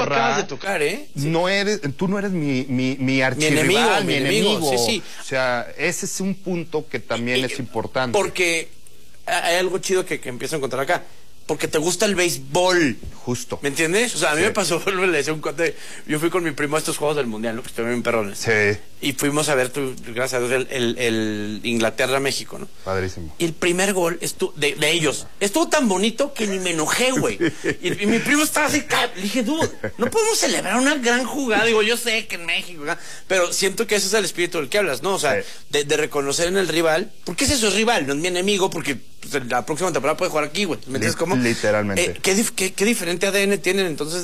porra. acabas de tocar, ¿eh? Sí. Tú no eres mi archirrival, mi enemigo. Sí, sí. O sea, ese es un punto que también es importante. Porque hay algo chido que empiezo a encontrar acá. Porque te gusta el béisbol. Justo. ¿Me entiendes? O sea, a mí me pasó, le decía un cuate, yo fui con mi primo a estos juegos del mundial, ¿no? Pues también perrones. Sí. Y fuimos a ver, gracias a Dios, el Inglaterra-México, ¿no? Padrísimo. Y el primer gol de ellos estuvo tan bonito que ni me enojé, güey. Y mi primo estaba así, le dije, dude, no podemos celebrar una gran jugada. Digo, yo sé que en México, pero siento que ese es el espíritu del que hablas, ¿no? O sea, sí, de reconocer en el rival. ¿Por qué es eso? Es rival, no es mi enemigo, porque pues, la próxima temporada puede jugar aquí, güey. ¿Me entiendes cómo? Literalmente. ¿Qué diferente ADN tienen entonces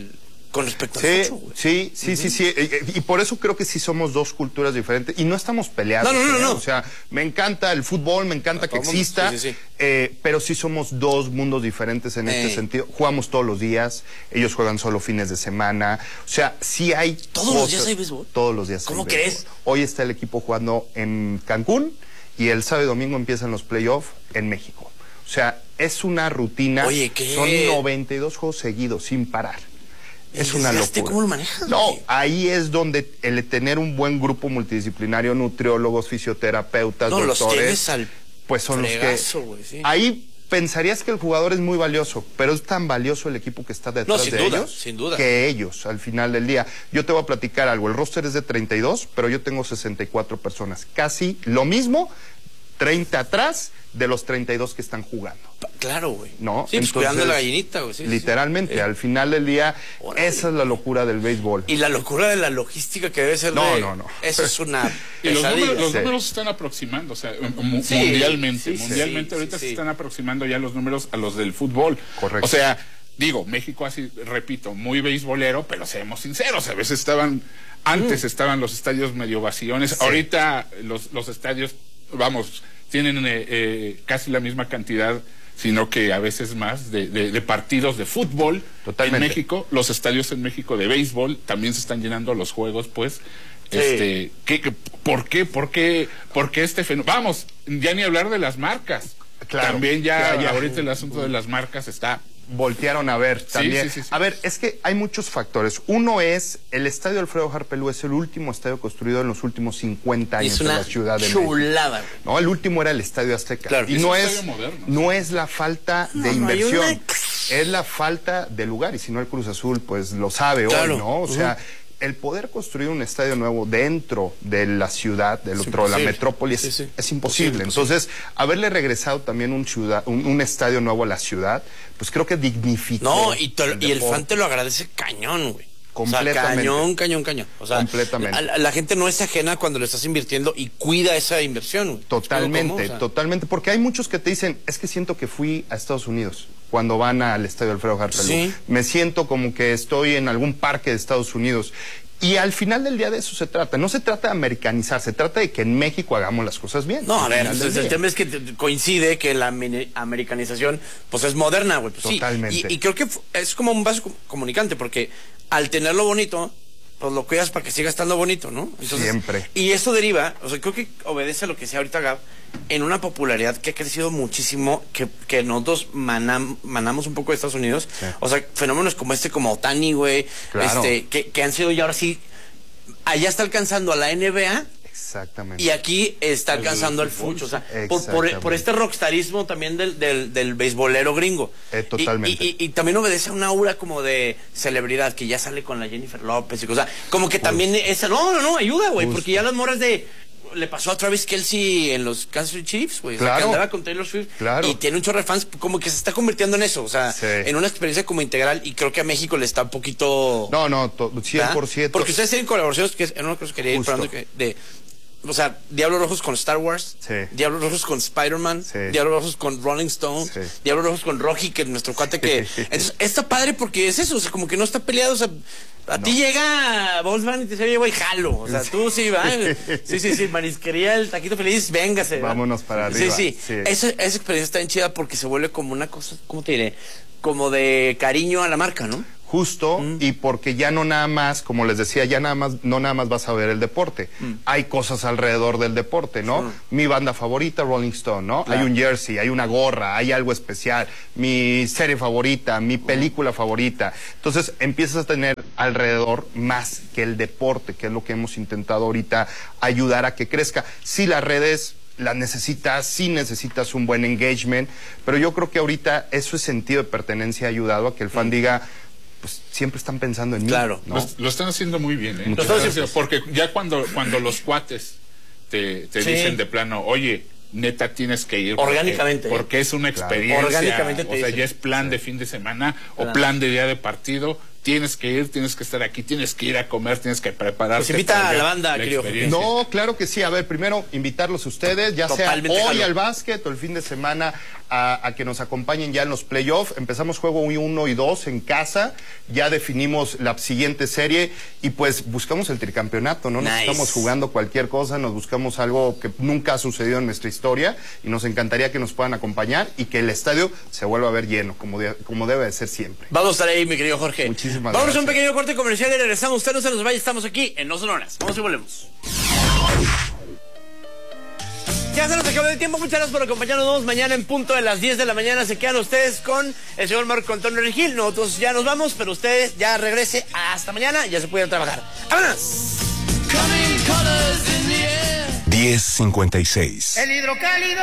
con respecto al fútbol, güey? Sí. Y por eso creo que sí somos dos culturas diferentes. Y no estamos peleados. No. O sea, me encanta el fútbol, me encanta que exista. Sí. Pero sí somos dos mundos diferentes en este sentido. Jugamos todos los días. Ellos juegan solo fines de semana. O sea, sí hay ¿Todos los días hay béisbol? Todos los días. ¿Cómo crees? Hoy está el equipo jugando en Cancún y el sábado y domingo empiezan los playoffs en México. O sea, es una rutina. Oye, ¿qué? Son 92 juegos seguidos, sin parar. Es una locura. ¿Cómo lo manejas? No, ahí es donde el tener un buen grupo multidisciplinario, nutriólogos, fisioterapeutas, doctores, los tienes al pues son fregazo, los que... Wey, sí. Ahí pensarías que el jugador es muy valioso, pero es tan valioso el equipo que está detrás de ellos sin duda. que ellos, al final del día. Yo te voy a platicar algo. El roster es de 32, pero yo tengo 64 personas. Casi lo mismo, 30 atrás de los 32 que están jugando. Claro, güey. ¿No? Sí, pues cuidando la gallinita, güey. Sí, literalmente, al final del día, esa es la locura del béisbol. Y la locura de la logística que debe ser No. Eso es una y los números se están aproximando, o sea, mundialmente. Mundialmente ahorita se están aproximando ya los números a los del fútbol. Correcto. O sea, digo, México así, repito, muy beisbolero, pero seamos sinceros, a veces antes estaban los estadios medio vacíos. Sí. Ahorita los estadios, vamos, tienen casi la misma cantidad, sino que a veces más, de partidos de fútbol. Totalmente. En México. Los estadios en México de béisbol también se están llenando los juegos, pues. Sí. ¿Por qué este fenómeno? Vamos, ya ni hablar de las marcas. Claro. También ya ahorita el asunto de las marcas está... Voltearon a ver también. Sí. A ver, es que hay muchos factores. Uno es, el estadio Alfredo Harpelú es el último estadio construido en los últimos 50 años en la Ciudad de México. Chulada, güey. No, el último era el Estadio Azteca. Claro, y no es la falta de inversión, es la falta de lugar. Y si no, el Cruz Azul, pues lo sabe hoy, ¿no? O sea, el poder construir un estadio nuevo dentro de la ciudad, de la metrópoli, es imposible. Entonces, haberle regresado también un estadio nuevo a la ciudad, pues creo que dignificó. No, y el fan te lo agradece cañón, güey. Completamente. O sea, cañón. O sea, completamente. La gente no es ajena cuando le estás invirtiendo y cuida esa inversión, güey. Totalmente. Porque hay muchos que te dicen, es que siento que fui a Estados Unidos cuando van al estadio Alfredo Harpelú. Sí. Me siento como que estoy en algún parque de Estados Unidos. Y al final del día de eso se trata. No se trata de americanizar, se trata de que en México hagamos las cosas bien. No, a ver, el tema es que coincide que la americanización pues es moderna, güey. Pues, totalmente. Sí. Y creo que es como un vaso comunicante, porque al tenerlo bonito, pues lo cuidas para que siga estando bonito, ¿no? Entonces, siempre. Y eso deriva, o sea, creo que obedece a lo que sea ahorita Gab, en una popularidad que ha crecido muchísimo, que nosotros manamos un poco de Estados Unidos. Sí. O sea, fenómenos como Otani, güey, claro. que han sido ya ahora sí, allá está alcanzando a la NBA. Exactamente. Y aquí está alcanzando el fucho, o sea, por este rockstarismo también del beisbolero gringo. Totalmente. Y también obedece a una aura como de celebridad, que ya sale con la Jennifer López y cosas. Como que también esa, no, ayuda, güey, porque ya las morras le pasó a Travis Kelce en los Kansas City Chiefs, güey. Claro. O sea, que andaba con Taylor Swift. Claro. Y tiene un chorro de fans, como que se está convirtiendo en eso, o sea, en una experiencia como integral, y creo que a México le está un poquito... No, 100%. Porque ustedes tienen colaboraciones, que en una cosa que quería ir hablando o sea, Diablos Rojos con Star Wars, Diablos Rojos con Spider-Man, Diablos Rojos con Rolling Stone, Diablos Rojos con Rocky, que es nuestro cuate que... Entonces, está padre porque es eso, o sea, como que no está peleado, o sea, a ti llega Volkswagen y te dice, oye, güey, jalo, o sea, tú sí, va, sí, marisquería, el taquito feliz, véngase. Vámonos para arriba. Sí. Esa experiencia está bien chida porque se vuelve como una cosa, ¿cómo te diré? Como de cariño a la marca, ¿no? Justo, y porque ya no nada más, como les decía, no nada más vas a ver el deporte. Hay cosas alrededor del deporte, ¿no? Mi banda favorita, Rolling Stone, ¿no? Claro. Hay un jersey, hay una gorra, hay algo especial. Mi serie favorita, mi película favorita. Entonces empiezas a tener alrededor más que el deporte, que es lo que hemos intentado ahorita ayudar a que crezca. Sí, las redes las necesitas, sí necesitas un buen engagement, pero yo creo que ahorita eso es sentido de pertenencia ha ayudado a que el fan diga, pues siempre están pensando en mí. Claro. ¿no? Lo están haciendo muy bien, ¿eh? Porque ya cuando los cuates te dicen de plano, oye, neta tienes que ir. Orgánicamente. Porque es una experiencia. Orgánicamente o sea, ya es plan de fin de semana o plan de día de partido. Tienes que ir, tienes que estar aquí, tienes que ir a comer, tienes que prepararte. Pues invita a la banda, querido. No, claro que sí. A ver, primero invitarlos a ustedes, ya totalmente sea hoy al básquet o el fin de semana a que nos acompañen ya en los playoffs. Empezamos juego 1 y 2 en casa, ya definimos la siguiente serie y pues buscamos el tricampeonato, ¿no? Nos estamos jugando cualquier cosa, nos buscamos algo que nunca ha sucedido en nuestra historia y nos encantaría que nos puedan acompañar y que el estadio se vuelva a ver lleno, como debe de ser siempre. Vamos a estar ahí, mi querido Jorge. Muchísimas Vamos gracias. a un pequeño corte comercial y regresamos. Usted no se nos vaya, estamos aquí en No Sonoras. Vamos y volvemos. Ya se nos acabó el tiempo, muchas gracias por acompañarnos. Mañana en punto de las 10 de la mañana se quedan ustedes con el señor Marco Antonio Regil. Nosotros ya nos vamos, pero ustedes ya regrese hasta mañana y ya se pueden trabajar. ¡Vámonos! 10:56. El hidrocálido.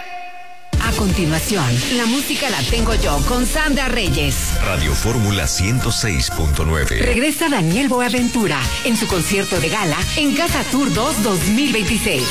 A continuación, la música la tengo yo con Sandra Reyes. Radio Fórmula 106.9. Regresa Daniel Boaventura en su concierto de gala en Casa Tour 2 2026.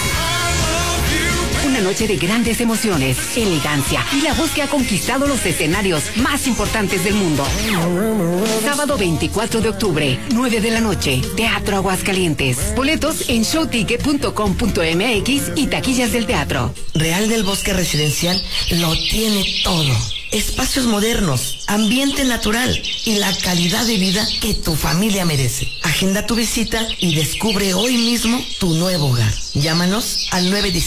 Una noche de grandes emociones, elegancia y la voz que ha conquistado los escenarios más importantes del mundo. Sábado 24 de octubre, 9 de la noche, Teatro Aguascalientes. Boletos en showticket.com.mx y taquillas del teatro. Real del Bosque Residencial lo tiene todo. Espacios modernos, ambiente natural y la calidad de vida que tu familia merece. Agenda tu visita y descubre hoy mismo tu nuevo hogar. Llámanos al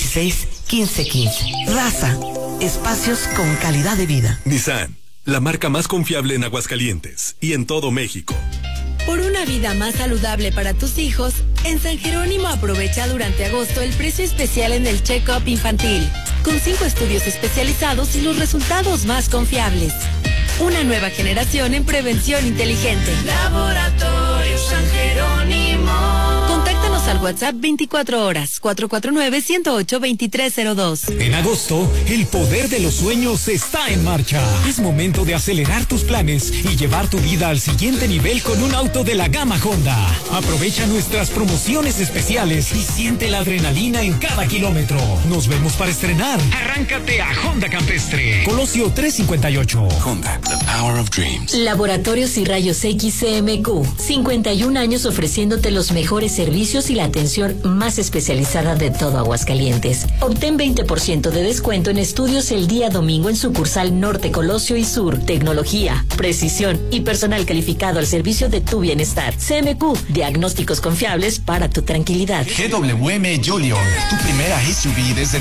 916-1515. Raza, espacios con calidad de vida. Nissan, la marca más confiable en Aguascalientes y en todo México. Por una vida más saludable para tus hijos, en San Jerónimo aprovecha durante agosto el precio especial en el check-up infantil, con 5 estudios especializados y los resultados más confiables. Una nueva generación en prevención inteligente. Laboratorio San Jerónimo. Contáctanos al WhatsApp 24 horas, 449-108-2302. En agosto, el poder de los sueños está en marcha. Es momento de acelerar tus planes y llevar tu vida al siguiente nivel con un auto de la gama Honda. Aprovecha nuestras promociones especiales y siente la adrenalina en cada kilómetro. Nos vemos para estrenar. Arráncate a Honda Campestre. Colosio 358. Honda, the power of dreams. Laboratorios y Rayos X CMQ. 51 años ofreciéndote los mejores servicios y la atención más especializada de todo Aguascalientes. Obtén 20% de descuento en estudios el día domingo en sucursal Norte, Colosio y Sur. Tecnología, precisión y personal calificado al servicio de tu bienestar. CMQ, diagnósticos confiables para tu tranquilidad. GWM Jolion, tu primera SUV desde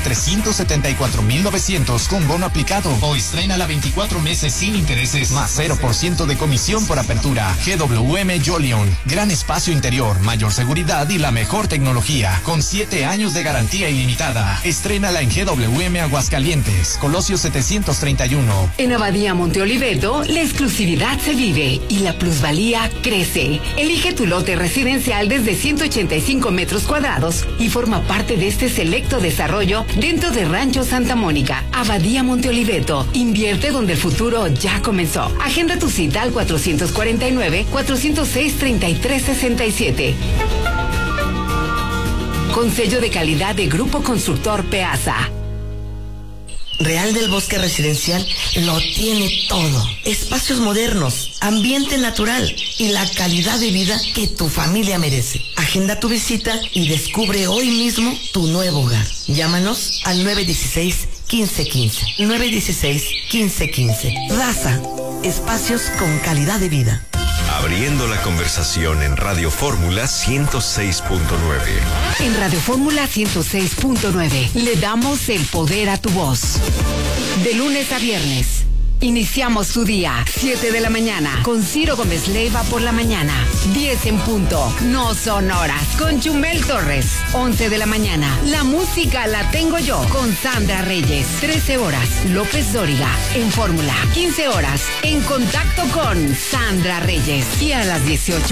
374,900 con bono aplicado. O estrénala 24 meses sin intereses, más 0% de comisión por apertura. GWM Jolion, gran espacio interior, mayor seguridad y la mejor tecnología, con 7 años de garantía ilimitada. Estrénala en GWM Aguascalientes, Colosio 731. En Abadía Monte Oliveto, la exclusividad se vive y la plusvalía crece. Elige tu lote residencial desde 185 metros cuadrados y forma parte de este selecto desarrollo dentro de Rancho Santa Mónica. Abadía Monte Oliveto, invierte donde el futuro ya comenzó. Agenda tu cita al 449-406-3367. Con sello de calidad de Grupo Constructor Peasa. Real del Bosque Residencial lo tiene todo. Espacios modernos, ambiente natural y la calidad de vida que tu familia merece. Agenda tu visita y descubre hoy mismo tu nuevo hogar. Llámanos al 916-1515. 916-1515. Raza, espacios con calidad de vida. Abriendo la conversación en Radio Fórmula 106.9. En Radio Fórmula 106.9 le damos el poder a tu voz. De lunes a viernes, Iniciamos su día, 7 de la mañana, con Ciro Gómez Leiva por la mañana. 10 en punto, no son horas, con Chumel Torres. 11 de la mañana, la música la tengo yo, con Sandra Reyes. 13 horas, López Dóriga, en Fórmula. 15 horas, En Contacto con Sandra Reyes. Y a las 18